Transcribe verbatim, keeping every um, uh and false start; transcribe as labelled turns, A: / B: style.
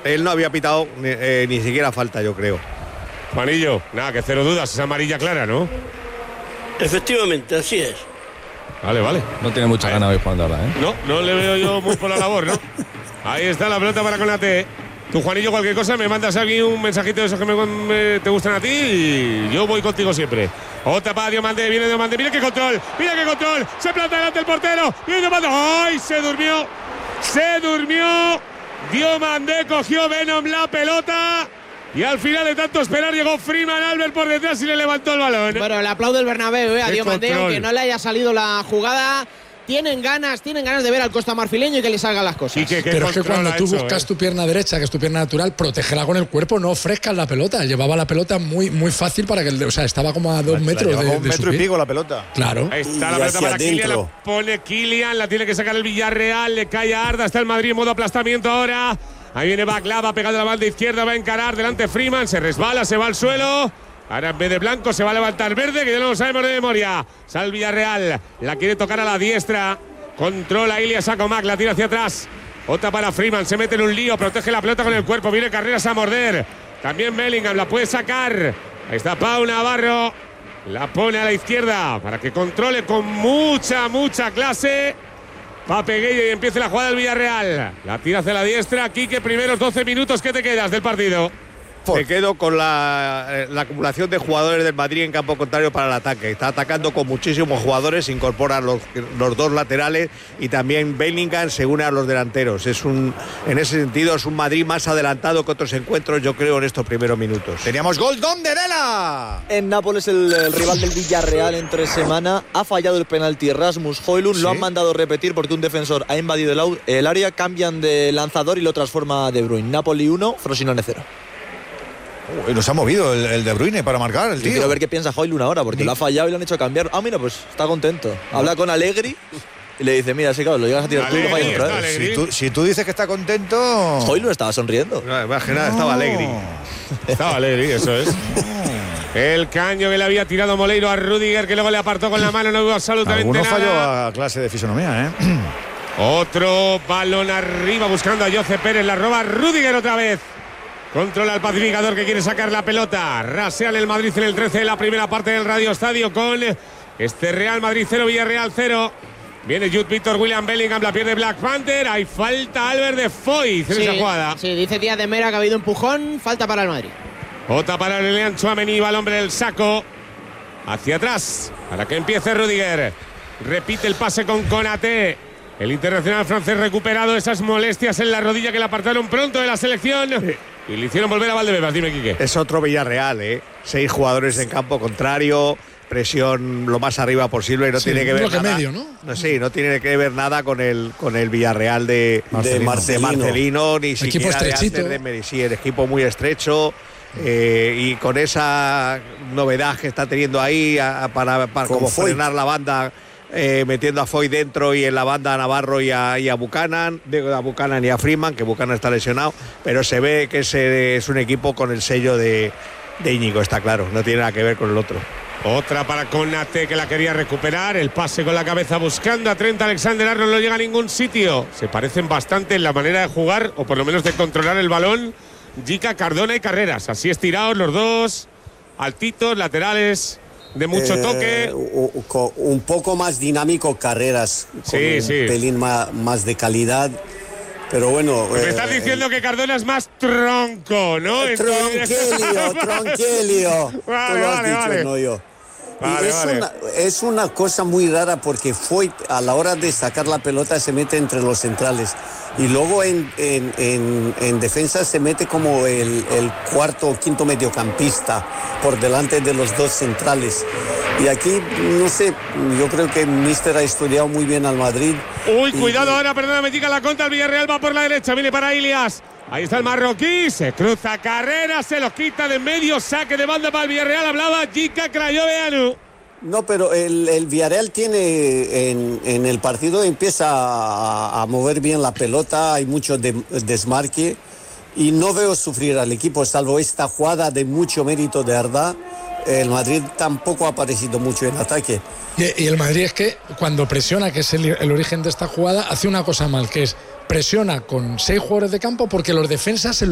A: Él no había pitado eh, ni siquiera falta, yo creo.
B: Juanillo, nada, que cero dudas, esa amarilla clara, ¿no?
C: Efectivamente, así es.
B: Vale, vale.
D: No tiene mucha ganas hoy Juan de ahora, ¿eh?
B: No, no le veo yo muy por la labor, ¿no? Ahí está la pelota para Konate. Tú, Juanillo, cualquier cosa, me mandas aquí un mensajito de esos que me, me, te gustan a ti y yo voy contigo siempre. Otra para Diomande, viene Diomande, mira qué control, mira qué control, se planta delante el portero, viene Diomande, ¡ay! Se durmió, se durmió, Diomande cogió Venom la pelota y al final de tanto esperar llegó Freeman Albert por detrás y le levantó el balón.
E: Bueno, le aplaudo el Bernabéu eh, a Diomande, aunque no le haya salido la jugada. Tienen ganas, tienen ganas de ver al costarricense y que le salgan las cosas.
B: ¿Y que, que
F: Pero es que cuando tú
B: eso,
F: buscas
B: eh?
F: tu pierna derecha, que es tu pierna natural, protégela con el cuerpo, no ofrezcas la pelota. Llevaba la pelota muy, muy fácil para que el, o sea, estaba como a dos
G: La
F: metros de,
G: un
F: de
G: metro
F: su
G: y
F: pie.
G: pico la pelota.
F: Claro.
B: Ahí está
H: Y
B: la pelota
H: hacia
B: para Kylian,
H: adentro.
B: la pone Kylian, la tiene que sacar el Villarreal, le cae a Arda, está el Madrid en modo aplastamiento ahora. Ahí viene Baklava, pegado a la banda izquierda, va a encarar delante Freeman, se resbala, se va al suelo. Ahora en vez de blanco se va a levantar verde, que ya no lo sabemos de memoria. Sale el Villarreal, la quiere tocar a la diestra. Controla Ilias Sakomak, la tira hacia atrás. Otra para Freeman, se mete en un lío, protege la pelota con el cuerpo, viene Carreras a morder. También Bellingham la puede sacar. Ahí está Pau Navarro, la pone a la izquierda para que controle con mucha, mucha clase. Pape Gueye y empiece la jugada del Villarreal. La tira hacia la diestra. Quique, primeros doce minutos, ¿qué te quedas del partido?
A: Me quedo con la, eh, la acumulación de jugadores del Madrid en campo contrario para el ataque. Está atacando con muchísimos jugadores, incorpora los, los dos laterales y también Bellingham se une a los delanteros. Es un, en ese sentido es un Madrid más adelantado que otros encuentros, yo creo, en estos primeros minutos.
G: Teníamos gol de Dela.
I: En Nápoles, el, el rival del Villarreal entre semana ha fallado el penalti Rasmus Højlund.
G: ¿Sí?
I: Lo han mandado repetir porque un defensor ha invadido el, au- el área. Cambian de lanzador y lo transforma De Bruyne. Napoli uno, Frosinone cero.
G: Uy, nos ha movido el, el De Bruyne para marcar el
I: Y
G: tío.
I: quiero ver qué piensa Højlund ahora, porque
G: Ni-
I: lo ha fallado y lo han hecho cambiar. Ah, mira, pues está contento. Habla con Allegri y le dice, mira, sí, claro, lo llegas a tirar tú y lo fallas
B: Allegri,
I: otra
B: está
I: vez.
B: Allegri.
G: Si tú, si tú dices que está contento.
I: Højlund estaba sonriendo.
A: No, más que nada estaba Allegri.
B: Estaba Alegri, eso es. El caño que le había tirado Moleiro a Rüdiger, que luego le apartó con la mano, no hubo absolutamente
G: Alguno
B: nada.
G: falló a clase de fisonomía, ¿eh?
B: Otro balón arriba buscando a Jose Pérez, la roba Rüdiger otra vez. Controla el pacificador que quiere sacar la pelota. Rasean el Madrid en el trece de la primera parte del Radio Estadio con este Real Madrid cero, Villarreal cero. Viene Jude Víctor, William Bellingham, la pierde Black Panther. Hay falta Albert de Foyt en
E: Sí,
B: esa jugada.
E: sí, dice Díaz de Mera que ha habido empujón, falta para el Madrid.
B: Otra para Lilian Tchouaméni, va el hombre del saco. Hacia atrás, para que empiece Rüdiger. Repite el pase con Konaté. El internacional francés recuperado esas molestias en la rodilla que le apartaron pronto de la selección. Y le hicieron volver a Valdebebas, dime, Quique.
A: Es otro Villarreal, ¿eh? Seis jugadores en campo contrario, presión lo más arriba posible y no
F: Sí,
A: tiene que
F: un
A: ver
F: bloque
A: nada.
F: medio, ¿no?
A: No, sí, no tiene que ver nada con el con el Villarreal de
H: De Marcelino.
A: de Marcelino, ni
F: Equipo
A: siquiera de
F: estrechito.
A: antes de Messi. Sí, el equipo muy estrecho. Eh, y con esa novedad que está teniendo ahí a- a- para, para
H: Con
A: como
H: Foyt.
A: frenar la banda, eh, metiendo a Foyt dentro y en la banda a Navarro y a, y a Buchanan, digo, a Buchanan y a Freeman, que Buchanan está lesionado, pero se ve que ese es un equipo con el sello de, de Íñigo, está claro, no tiene nada que ver con el otro.
B: Otra para Konaté que la quería recuperar. El pase con la cabeza buscando a Trent Alexander-Arnold, no llega a ningún sitio. Se parecen bastante en la manera de jugar, o por lo menos de controlar el balón. Jica, Cardona y Carreras. Así estirados los dos. Altitos, laterales, de mucho
H: Eh,
B: toque.
H: u- u- co- un poco más dinámico Carreras, con
B: Sí,
H: un
B: sí.
H: pelín más, más de calidad. Pero bueno.
B: Me
H: eh,
B: estás diciendo que Cardona es más tronco, ¿no?
H: Tronquilio, tronquilio. Tú
B: Vale,
H: lo has
B: vale,
H: dicho,
B: vale.
H: no yo. Y
B: Vale,
H: es,
B: vale.
H: Una, es una cosa muy rara porque Foyt a la hora de sacar la pelota se mete entre los centrales y luego en, en, en, en defensa se mete como el, el cuarto o quinto mediocampista por delante de los dos centrales. Y aquí, no sé, yo creo que Mister ha estudiado muy bien al Madrid.
B: Uy,
H: Y-
B: cuidado ahora, perdóname, chica, la contra. El Villarreal va por la derecha, viene para Ilias. Ahí está el marroquí, se cruza Carrera, se los quita de en medio, saque de banda para el Villarreal. Hablaba Jica Crayoveanu.
H: No, pero el, el Villarreal tiene en, en el partido empieza a, a mover bien la pelota, hay mucho de- desmarque y no veo sufrir al equipo, salvo esta jugada de mucho mérito de Arda. El Madrid tampoco ha aparecido mucho en ataque.
F: Y, y el Madrid es que cuando presiona, que es el, el origen de esta jugada, hace una cosa mal, que es presiona con seis jugadores de campo porque los defensas se